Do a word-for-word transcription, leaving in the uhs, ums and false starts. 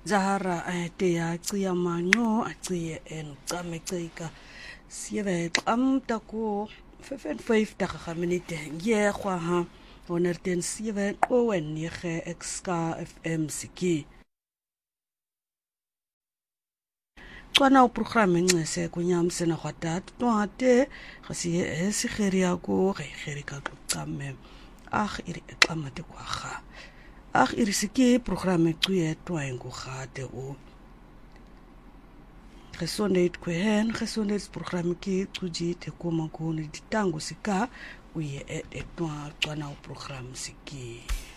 Zahara te ya cia manyo acie en tsameceka sieve am tako five daga minute ye kwa ha onerten sieve owen ye exka F M siki Kwana program ngcese kunyamse na kwatat twate khasi esikheria ko kherika kutsame ag iri xamate kwaga ag iri siki program ecuye twaengu khate o gesondheid kwehen gesondheidsprogram ki tsuji te koma ko ni ditango sika uye e e twa twana program siki